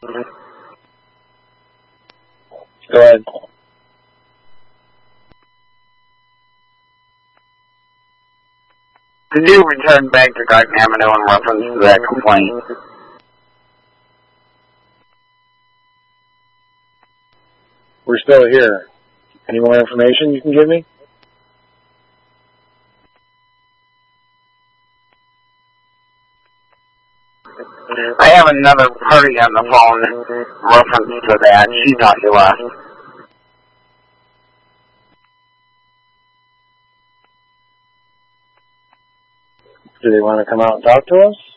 Go ahead. Could you return back to Garden Avenue in reference to that complaint? We're still here. Any more information you can give me? I have another party on the phone in reference to that. She thought you left. Do they want to come out and talk to us?